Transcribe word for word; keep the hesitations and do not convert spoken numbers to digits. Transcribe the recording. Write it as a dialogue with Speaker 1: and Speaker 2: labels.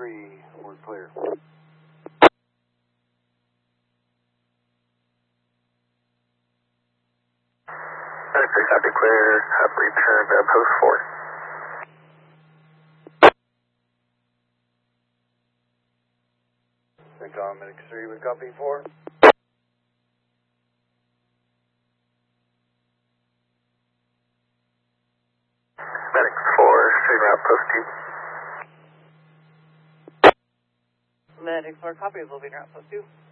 Speaker 1: three, we're clear.
Speaker 2: Medic three, copy clear. Have returned to post four.
Speaker 1: Recon Medic three, we copy four.
Speaker 2: Medic four, straight route post two.
Speaker 3: Medic four, copy, moving route post two.